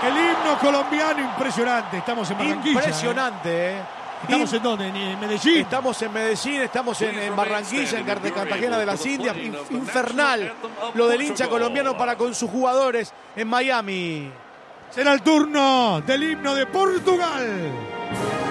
El himno colombiano impresionante. Estamos en Barranquilla. Impresionante, ¿Estamos en dónde? ¿En Medellín? Estamos en Medellín, estamos en Barranquilla, en Cartagena de las Indias. Infernal lo del hincha colombiano para con sus jugadores en Miami. Será el turno del himno de Portugal.